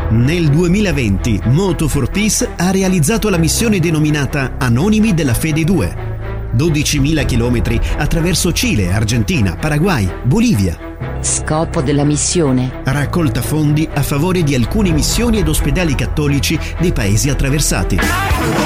Nel 2020 Moto for Peace ha realizzato la missione denominata Anonimi della Fede 2. 12.000 chilometri attraverso Cile, Argentina, Paraguay, Bolivia. Scopo della missione: raccolta fondi a favore di alcune missioni ed ospedali cattolici dei paesi attraversati.